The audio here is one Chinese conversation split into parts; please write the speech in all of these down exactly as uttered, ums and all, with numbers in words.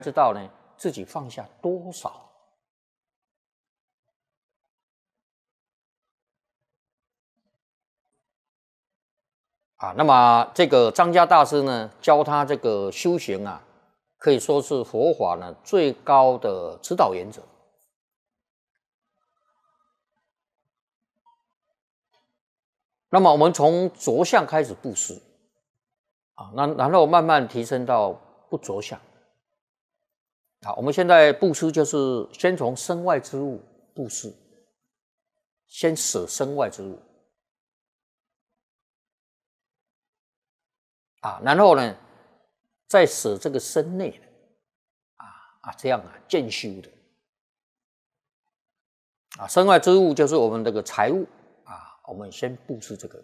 知道呢自己放下多少。啊，那么这个张家大师呢，教他这个修行啊，可以说是佛法呢最高的指导原则。那么我们从着相开始布施，啊，那然后慢慢提升到不着相。好，我们现在布施就是先从身外之物布施，先舍身外之物。啊，然后呢，再舍这个身内的，啊啊，这样啊，渐修的，啊，身外之物就是我们这个财物啊，我们先布施这个，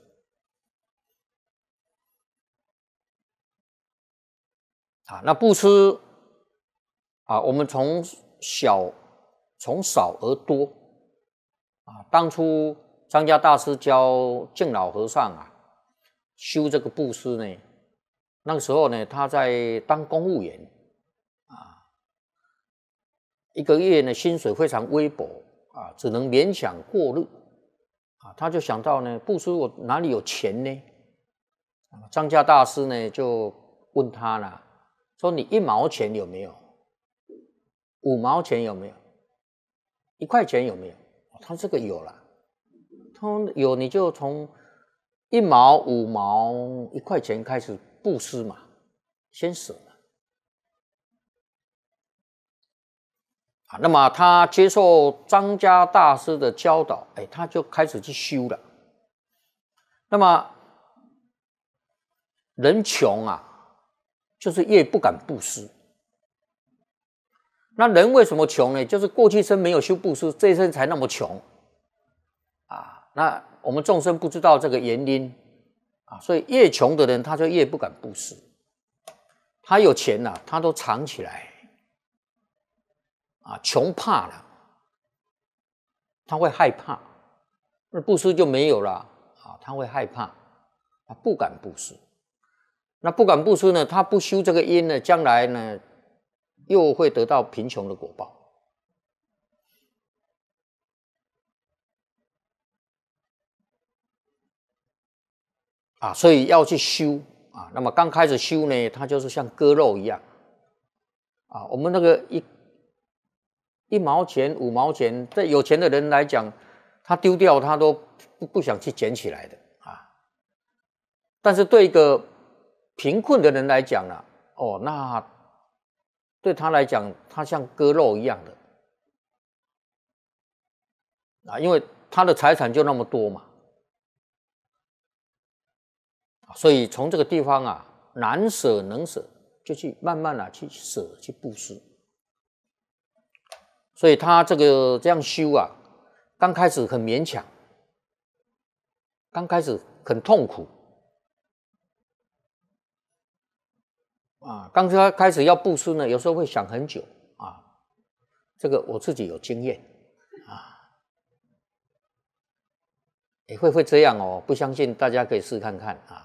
啊，那布施啊，我们从小从少而多，啊，当初张家大师教净老和尚啊，修这个布施呢。那个时候呢，他在当公务员，啊，一个月呢薪水非常微薄，啊，只能勉强过日，啊，他就想到呢，布施我哪里有钱呢？张家大师呢就问他了，说你一毛钱有没有？五毛钱有没有？一块钱有没有？他这个有了，他有你就从一毛、五毛、一块钱开始。布施嘛，先舍嘛。啊，那么他接受张家大师的教导，哎，他就开始去修了。那么人穷啊，就是越不敢布施。那人为什么穷呢？就是过去生没有修布施，这一生才那么穷。啊，那我们众生不知道这个原因。啊，所以越穷的人，他就越不敢布施。他有钱了、啊，他都藏起来。啊，穷怕了，他会害怕，那布施就没有了。啊，他会害怕，他不敢布施。那不敢布施呢，他不修这个因呢，将来呢，又会得到贫穷的果报。啊，所以要去修啊。那么刚开始修呢，它就是像割肉一样啊。我们那个一一毛钱、五毛钱，对有钱的人来讲，他丢掉他都不不想去捡起来的啊。但是对一个贫困的人来讲呢、啊，哦，那对他来讲，他像割肉一样的啊，因为他的财产就那么多嘛。所以从这个地方啊，难舍能舍，就去慢慢啊去舍去布施。所以他这个这样修啊，刚开始很勉强，刚开始很痛苦啊。刚开始要布施呢，有时候会想很久啊。这个我自己有经验啊，也会会这样哦。不相信大家可以试看看啊。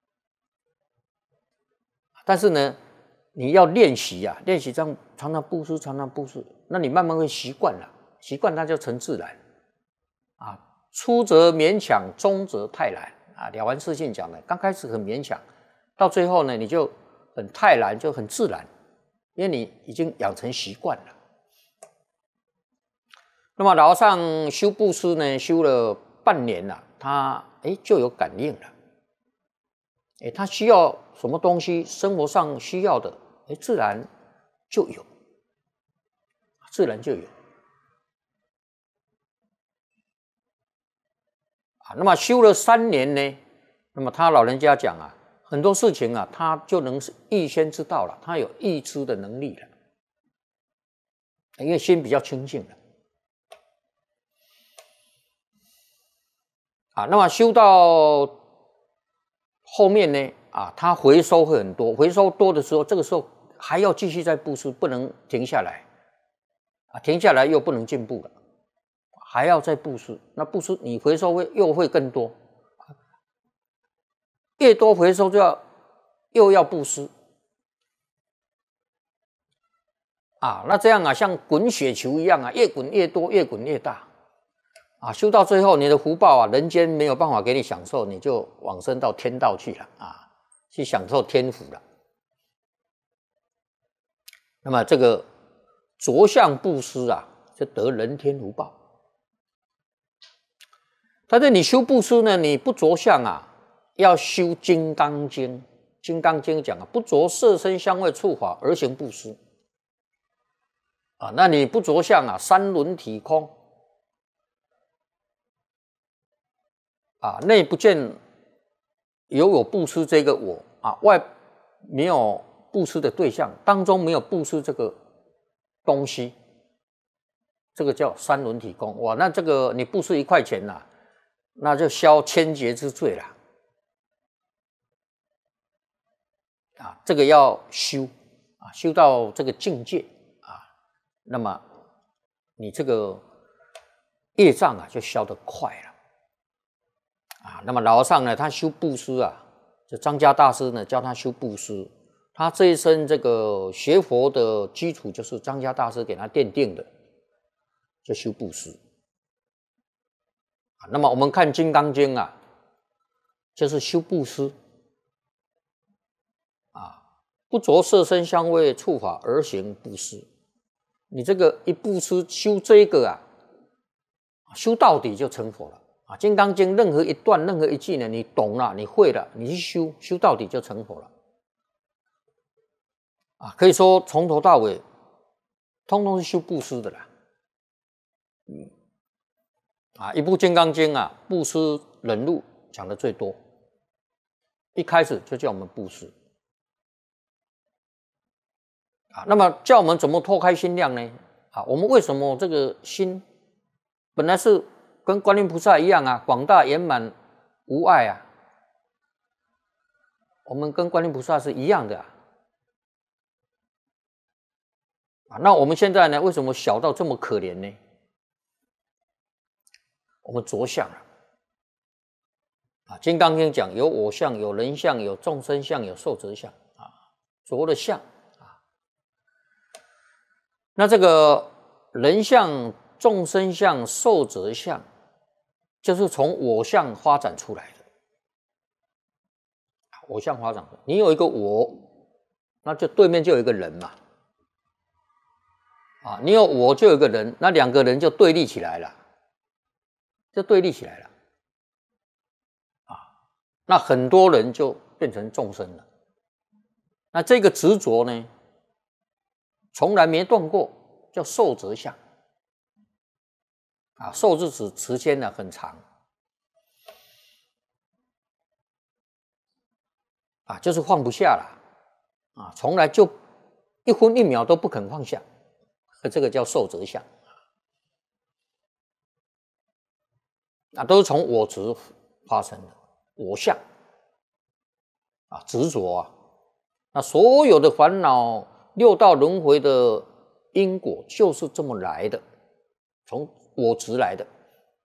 但是呢，你要练习呀、啊，练习这样常常布施，常常布施，那你慢慢会习惯了，习惯它就成自然啊。初则勉强，中则泰然啊。了凡四训讲的，刚开始很勉强，到最后呢，你就很泰然，就很自然，因为你已经养成习惯了。那么老和尚修布施呢，修了半年了，他哎就有感应了。哎，他需要什么东西，生活上需要的，哎，自然就有，自然就有。啊，那么修了三年呢，那么他老人家讲啊，很多事情啊，他就能预先知道了，他有预知的能力了，因为心比较清净了。啊，那么修到后面呢，啊，它回收会很多，回收多的时候，这个时候还要继续再布施，不能停下来，啊，停下来又不能进步了，还要再布施。那布施你回收会又会更多，越多回收就要又要布施， 啊，那这样啊，像滚雪球一样啊，越滚越多，越滚越大啊，修到最后，你的福报啊，人间没有办法给你享受，你就往生到天道去了啊，去享受天福了。那么这个着相布施啊，就得人天福报。但是你修布施呢，你不着相啊，要修《金刚经》。《金刚经》讲啊，不着色身香味触法而行布施啊。那你不着相啊，三轮体空啊，内不见有有布施这个我啊，外没有布施的对象，当中没有布施这个东西，这个叫三轮体空。哇，那这个你布施一块钱呐、啊，那就消千劫之罪了啊！这个要修啊，修到这个境界啊，那么你这个业障啊就消得快了啊。那么老和尚呢，他修布施啊，就张家大师呢教他修布施，他这一生这个学佛的基础就是张家大师给他奠定的，就修布施。那么我们看《金刚经》啊，就是修布施啊，不着色身香味触法而行布施。你这个一布施修这个啊，修到底就成佛了啊！《金刚经》任何一段、任何一句呢，你懂了，你会了，你去修，修到底就成佛了啊！可以说从头到尾，通通是修布施的啦。嗯。啊，一部《金刚经》啊，布施忍辱讲的最多，一开始就叫我们布施啊。那么叫我们怎么拓开心量呢？啊，我们为什么这个心本来是跟观音菩萨一样啊，广大圆满无碍啊？我们跟观音菩萨是一样的啊。啊，那我们现在呢，为什么小到这么可怜呢？我们着相了啊，《金刚经》讲有我相、有人相、有众生相、有寿者相啊，着了相啊。那这个人相、众生相、寿者相，就是从我相发展出来的。我相发展，你有一个我，那就对面就有一个人嘛。啊，你有我就有一个人，那两个人就对立起来了。就对立起来了啊，那很多人就变成众生了。那这个执着呢，从来没断过，叫寿者相啊。寿是指时间呢很长啊，就是放不下了啊，从来就一分一秒都不肯放下，这个叫寿者相。啊，都是从我执发生的，我相啊，执着啊，那所有的烦恼、六道轮回的因果就是这么来的，从我执来的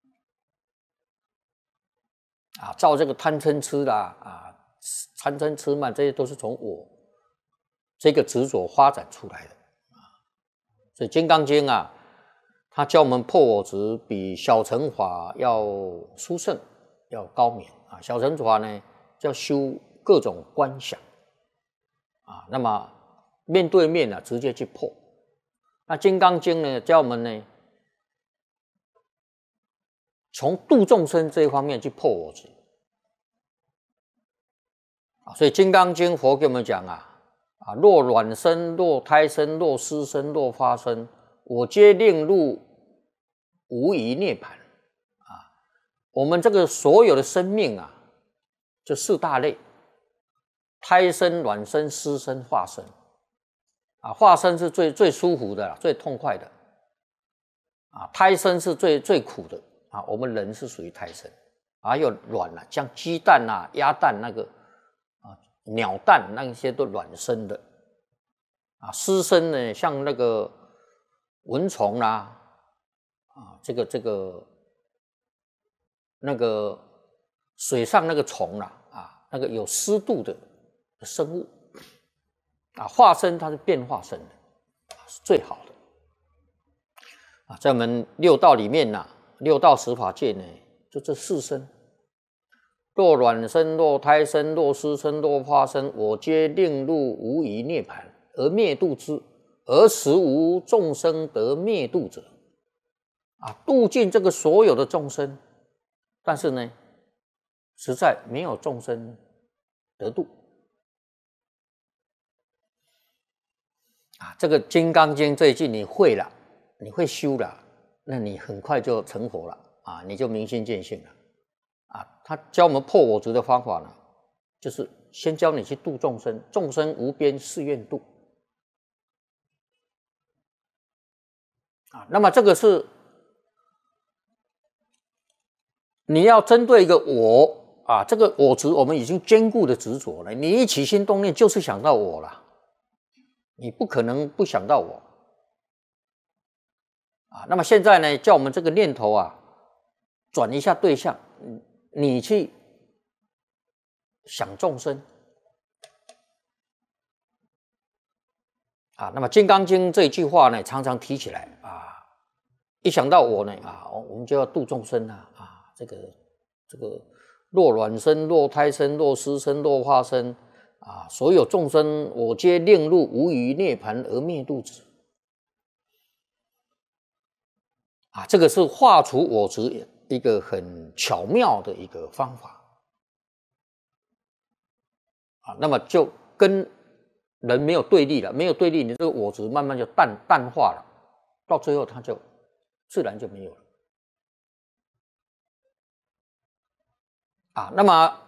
啊，造这个贪嗔痴啦啊，贪嗔痴慢，这些都是从我这个执着发展出来的啊。所以《金刚经》啊，他教我们破我执，比小乘法要殊胜，要高明啊。小乘法呢，叫修各种观想啊，那么面对面啊，直接去破。那《金刚经》呢，教我们呢，从度众生这一方面去破我执啊。所以《金刚经》佛给我们讲啊，啊，若卵生，若胎生，若湿生，若发生，我皆令入无余涅槃啊！我们这个所有的生命啊，这四大类：胎生、卵生、湿生、化生啊。化生是最最舒服的，最痛快的啊。胎生是最最苦的啊。我们人是属于胎生，还有卵啊，像鸡蛋啊、鸭蛋那个啊、鸟蛋那些都卵生的啊。湿生呢，像那个蚊虫啦、啊。啊，这个这个那个水上那个虫啦，啊，那个有湿度的生物啊，化生它是变化生的， 是最好的啊。在我们六道里面呐、啊，六道十法界呢，就这四生：若卵生，若胎生，若湿生，若化生，我皆令入无余涅槃而灭度之，而实无众生得灭度者。啊，度尽这个所有的众生，但是呢，实在没有众生得度。啊，这个《金刚经》这一句你会了，你会修了，那你很快就成佛了啊，你就明心见性了啊。他教我们破我执的方法呢，就是先教你去度众生，众生无边誓愿度啊。那么这个是你要针对一个我啊，这个我执我们已经坚固的执着了，你一起心动念就是想到我了。你不可能不想到我啊！那么现在呢，叫我们这个念头啊，转一下对象，你去想众生啊。那么《金刚经》这一句话呢，常常提起来啊，一想到我呢啊，我们就要度众生啊啊！这个这个若卵生，若胎生，若湿生，若化生。啊，所有众生，我皆令入无余涅槃而灭度之。啊，这个是化除我执一个很巧妙的一个方法。啊，那么就跟人没有对立了，没有对立，你这个我执慢慢就淡淡化了，到最后它就自然就没有了。啊，那么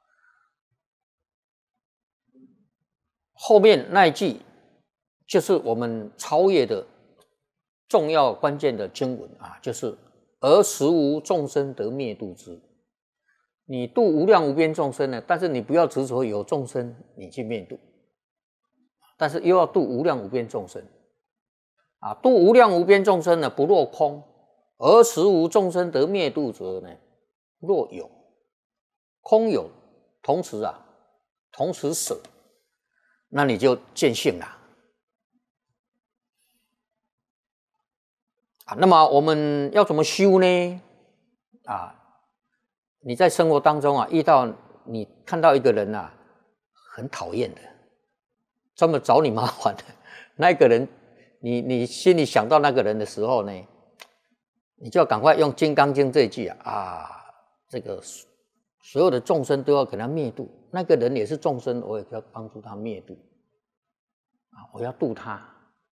后面那一句就是我们超越的重要关键的经文啊，就是而实无众生得灭度之。你度无量无边众生呢，但是你不要执着有众生你去灭度，但是又要度无量无边众生啊，度无量无边众生呢，不落空，而实无众生得灭度者呢，若有空有同时啊，同时舍。那你就见性了啊。那么我们要怎么修呢？啊，你在生活当中啊，遇到你看到一个人啊，很讨厌的，专门找你麻烦的那个人，你你心里想到那个人的时候呢，你就要赶快用《金刚经》这一句啊，啊，这个所有的众生都要给他灭度。那个人也是众生，我也要帮助他灭度啊！我要度他啊！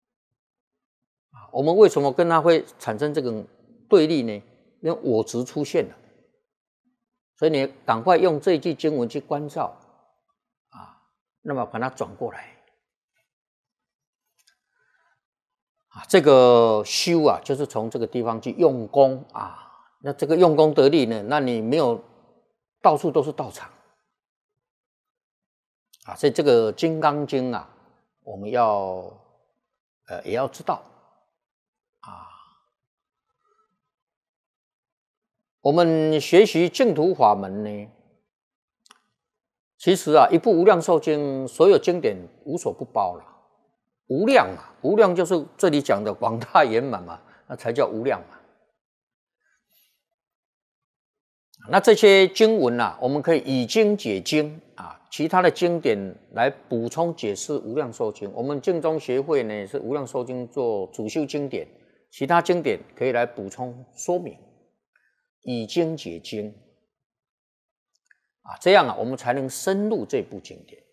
我们为什么跟他会产生这个对立呢？因为我执出现了，所以你赶快用这一句经文去关照啊，那么把它转过来啊！这个修啊，就是从这个地方去用功啊。那这个用功得力呢，那你没有到处都是道场。啊，所以这个《金刚经》啊，我们要呃也要知道啊。我们学习净土法门呢，其实啊，一部《无量寿经》，所有经典无所不包了。无量嘛，无量就是这里讲的广大圆满嘛，那才叫无量嘛。那这些经文啊，我们可以以经解经啊，其他的经典来补充解释《无量寿经》。我们净宗协会呢是《无量寿经》做主修经典，其他经典可以来补充说明，以经解经啊，这样啊，我们才能深入这部经典。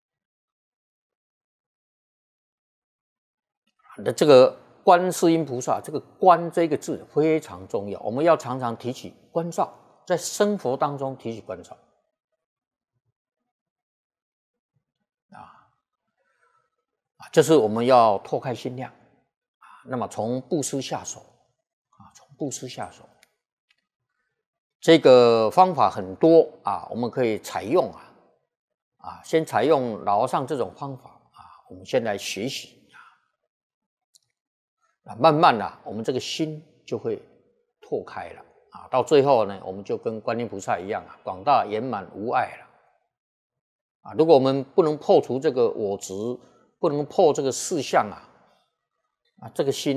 那这个观世音菩萨，这个“观”这个字非常重要，我们要常常提起关照。在生活当中提起关照啊，就是我们要拓开心量啊。那么从布施下手啊，从布施下手，这个方法很多啊，我们可以采用啊啊，先采用老和尚这种方法啊，我们先来学习啊，慢慢啊，我们这个心就会拓开了。啊，到最后呢，我们就跟观音菩萨一样啊，广大圆满无碍了。啊，如果我们不能破除这个我执，不能破这个四相啊， 啊，这个心